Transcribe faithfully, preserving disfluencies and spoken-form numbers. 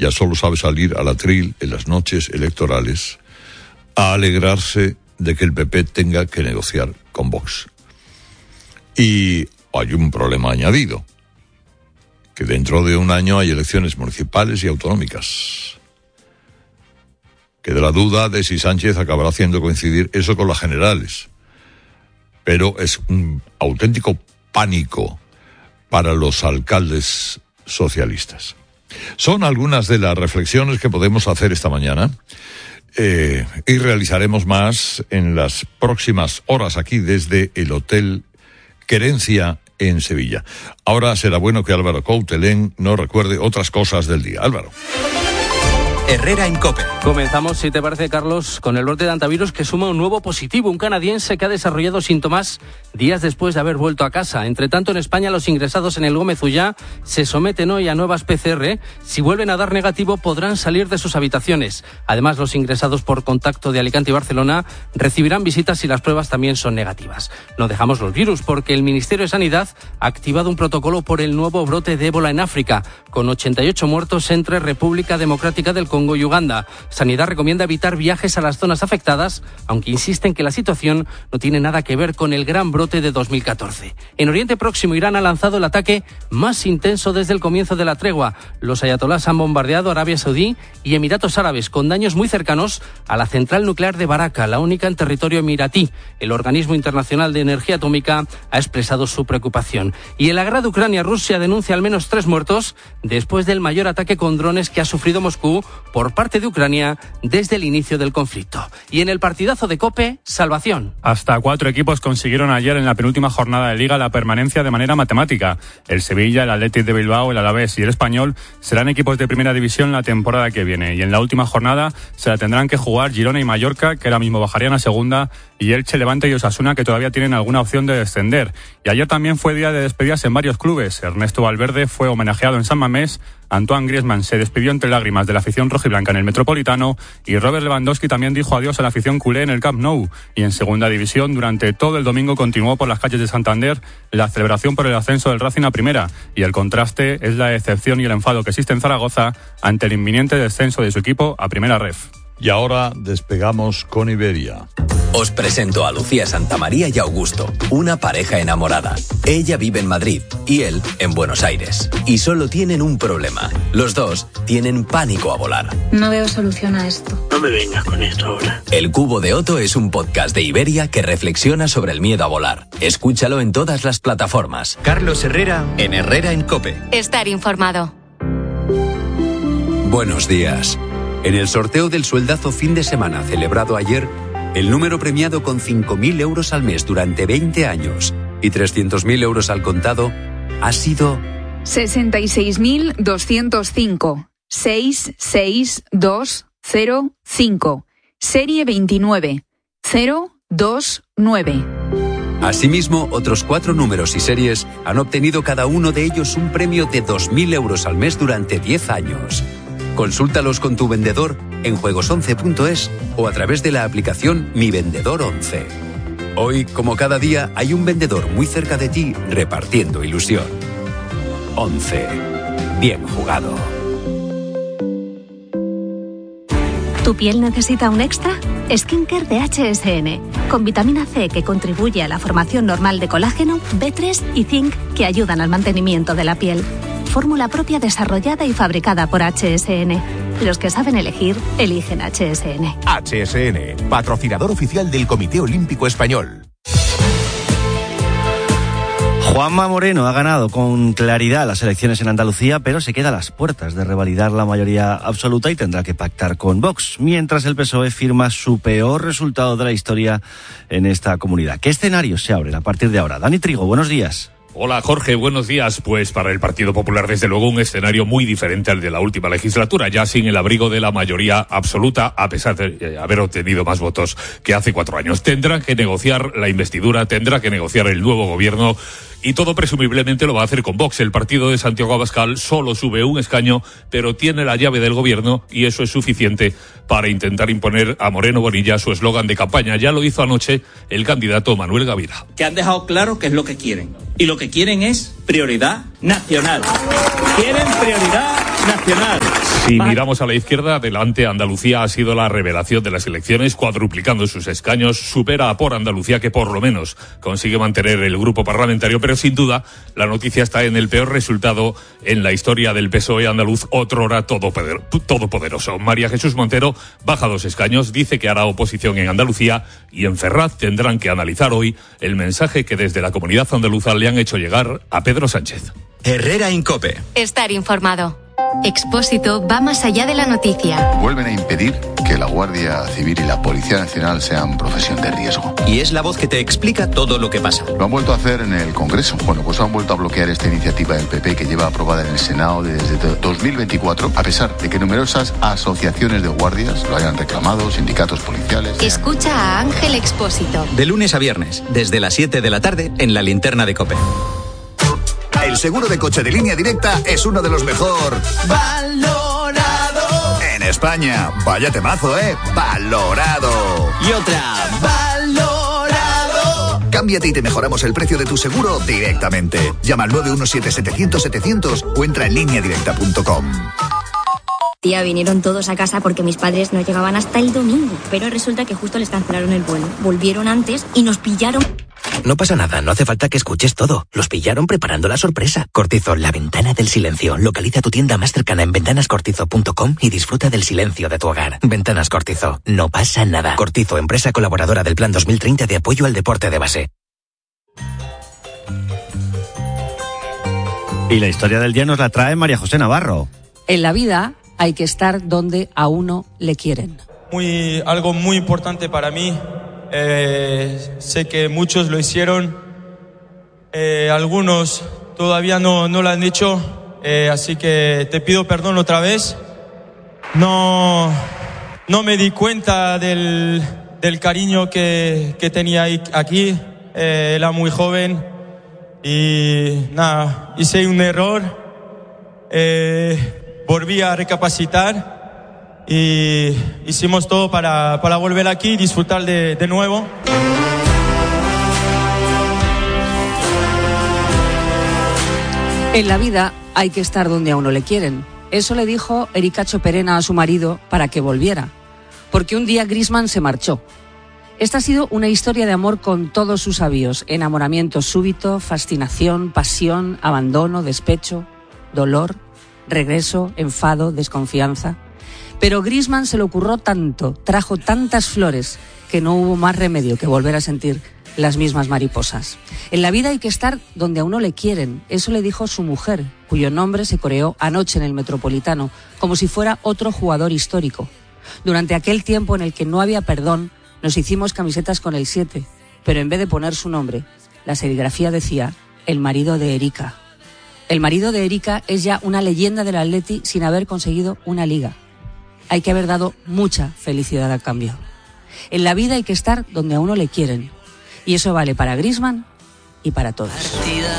ya solo sabe salir al atril en las noches electorales a alegrarse de que el P P tenga que negociar con Vox. Y hay un problema añadido, que dentro de un año hay elecciones municipales y autonómicas. Queda la duda de si Sánchez acabará haciendo coincidir eso con las generales. Pero es un auténtico pánico para los alcaldes socialistas. Son algunas de las reflexiones que podemos hacer esta mañana. Eh, y realizaremos más en las próximas horas aquí desde el Hotel Querencia en Sevilla. Ahora será bueno que Álvaro Coutelén nos recuerde otras cosas del día. Álvaro. Herrera en COPE. Comenzamos, si te parece, Carlos, con el brote de antivirus que suma un nuevo positivo, un canadiense que ha desarrollado síntomas días después de haber vuelto a casa. Entre tanto, en España, los ingresados en el Gómez Ullá se someten hoy a nuevas P C R. Si vuelven a dar negativo, podrán salir de sus habitaciones. Además, los ingresados por contacto de Alicante y Barcelona recibirán visitas si las pruebas también son negativas. No dejamos los virus porque el Ministerio de Sanidad ha activado un protocolo por el nuevo brote de ébola en África, con ochenta y ocho muertos entre República Democrática del Congo y Uganda. Sanidad recomienda evitar viajes a las zonas afectadas, aunque insiste en que la situación no tiene nada que ver con el gran brote de dos mil catorce. En Oriente Próximo, Irán ha lanzado el ataque más intenso desde el comienzo de la tregua. Los ayatolás han bombardeado Arabia Saudí y Emiratos Árabes, con daños muy cercanos a la central nuclear de Baraka, la única en territorio emiratí. El Organismo Internacional de Energía Atómica ha expresado su preocupación. Y en la guerra de Ucrania, Rusia denuncia al menos tres muertos después del mayor ataque con drones que ha sufrido Moscú por parte de Ucrania desde el inicio del conflicto. Y en el partidazo de COPE, salvación. Hasta cuatro equipos consiguieron ayer en la penúltima jornada de Liga la permanencia de manera matemática. El Sevilla, el Athletic de Bilbao, el Alavés y el Español serán equipos de primera división la temporada que viene. Y en la última jornada se la tendrán que jugar Girona y Mallorca, que ahora mismo bajarían a segunda, y Elche, Levante y Osasuna, que todavía tienen alguna opción de descender. Y ayer también fue día de despedidas en varios clubes. Ernesto Valverde fue homenajeado en San Mamés, Antoine Griezmann se despidió entre lágrimas de la afición rojiblanca en el Metropolitano y Robert Lewandowski también dijo adiós a la afición culé en el Camp Nou. Y en segunda división, durante todo el domingo continuó por las calles de Santander la celebración por el ascenso del Racing a primera, y el contraste es la decepción y el enfado que existe en Zaragoza ante el inminente descenso de su equipo a primera ref. Y ahora despegamos con Iberia. Os presento a Lucía Santamaría y Augusto, una pareja enamorada. Ella vive en Madrid y él en Buenos Aires. Y solo tienen un problema. Los dos tienen pánico a volar. No veo solución a esto. No me vengas con esto ahora. El Cubo de Otto es un podcast de Iberia que reflexiona sobre el miedo a volar. Escúchalo en todas las plataformas. Carlos Herrera en Herrera en COPE. Estar informado. Buenos días. En el sorteo del sueldazo fin de semana celebrado ayer, el número premiado con cinco mil euros al mes durante veinte años y trescientos mil euros al contado ha sido sesenta y seis mil doscientos cinco, seis seis dos cero cinco, serie veintinueve cero dos nueve. Asimismo, otros cuatro números y series han obtenido cada uno de ellos un premio de dos mil euros al mes durante diez años. Consúltalos con tu vendedor en juegos once punto es o a través de la aplicación Mi Vendedor once. Hoy, como cada día, hay un vendedor muy cerca de ti repartiendo ilusión. once. Bien jugado. ¿Tu piel necesita un extra? Skincare de H S N, con vitamina C que contribuye a la formación normal de colágeno, B tres y zinc que ayudan al mantenimiento de la piel. Fórmula propia desarrollada y fabricada por H S N. Los que saben elegir, eligen H S N. H S N, patrocinador oficial del Comité Olímpico Español. Juanma Moreno ha ganado con claridad las elecciones en Andalucía, pero se queda a las puertas de revalidar la mayoría absoluta y tendrá que pactar con Vox, mientras el P S O E firma su peor resultado de la historia en esta comunidad. ¿Qué escenarios se abren a partir de ahora? Dani Trigo, buenos días. Hola Jorge, buenos días. Pues para el Partido Popular, desde luego, un escenario muy diferente al de la última legislatura, ya sin el abrigo de la mayoría absoluta, a pesar de haber obtenido más votos que hace cuatro años. Tendrá que negociar la investidura, tendrá que negociar el nuevo gobierno, y todo presumiblemente lo va a hacer con Vox. El partido de Santiago Abascal solo sube un escaño, pero tiene la llave del gobierno, y eso es suficiente para intentar imponer a Moreno Bonilla su eslogan de campaña. Ya lo hizo anoche el candidato Manuel Gavira. Que han dejado claro qué es lo que quieren. y lo que quieren es prioridad nacional. Quieren prioridad nacional. Si miramos a la izquierda, delante Andalucía ha sido la revelación de las elecciones, cuadruplicando sus escaños, supera a Por Andalucía, que por lo menos consigue mantener el grupo parlamentario, pero sin duda la noticia está en el peor resultado en la historia del P S O E andaluz, otrora todopoderoso. María Jesús Montero baja dos escaños, dice que hará oposición en Andalucía, y en Ferraz tendrán que analizar hoy el mensaje que desde la comunidad andaluza le han hecho llegar a Pedro Sánchez. Herrera Incope. Estar informado. Expósito va más allá de la noticia. Vuelven a impedir que la Guardia Civil y la Policía Nacional sean profesión de riesgo. Y es la voz que te explica todo lo que pasa. Lo han vuelto a hacer en el Congreso. Bueno, pues han vuelto a bloquear esta iniciativa del P P que lleva aprobada en el Senado desde dos mil veinticuatro, a pesar de que numerosas asociaciones de guardias lo hayan reclamado, sindicatos policiales. Escucha a Ángel Expósito. De lunes a viernes, desde las siete de la tarde, en la Linterna de COPE. El seguro de coche de Línea Directa es uno de los mejor valorado en España. Vaya temazo, ¿eh? Valorado. Y otra. Valorado. Cámbiate y te mejoramos el precio de tu seguro directamente. Llama al nueve uno siete setecientos setecientos o entra en línea directa punto com. Tía, vinieron todos a casa porque mis padres no llegaban hasta el domingo. Pero resulta que justo les cancelaron el vuelo. Volvieron antes y nos pillaron. No pasa nada, no hace falta que escuches todo. Los pillaron preparando la sorpresa. Cortizo, la ventana del silencio. Localiza tu tienda más cercana en ventanas cortizo punto com y disfruta del silencio de tu hogar. Ventanas Cortizo, no pasa nada. Cortizo, empresa colaboradora del Plan dos mil treinta de apoyo al deporte de base. Y la historia del día nos la trae María José Navarro. En la vida hay que estar donde a uno le quieren. Muy, algo muy importante para mí. Eh, sé que muchos lo hicieron, eh, algunos todavía no, no lo han hecho, eh, así que te pido perdón otra vez. No, no me di cuenta del, del cariño que, que tenía aquí, eh, era muy joven y nada, hice un error, eh, volví a recapacitar. Y hicimos todo para, para volver aquí y disfrutar de, de nuevo. En la vida hay que estar donde a uno le quieren. Eso le dijo Erika Choperena a su marido para que volviera. Porque un día Griezmann se marchó. Esta ha sido una historia de amor con todos sus avíos. Enamoramiento súbito, fascinación, pasión, abandono, despecho, dolor, regreso, enfado, desconfianza. Pero Griezmann se le ocurrió tanto, trajo tantas flores, que no hubo más remedio que volver a sentir las mismas mariposas. En la vida hay que estar donde a uno le quieren. Eso le dijo su mujer, cuyo nombre se coreó anoche en el Metropolitano, como si fuera otro jugador histórico. Durante aquel tiempo en el que no había perdón, nos hicimos camisetas con el siete, pero en vez de poner su nombre, la serigrafía decía, el marido de Erika. El marido de Erika es ya una leyenda del Atleti sin haber conseguido una liga. Hay que haber dado mucha felicidad a cambio. En la vida hay que estar donde a uno le quieren. Y eso vale para Griezmann y para todos.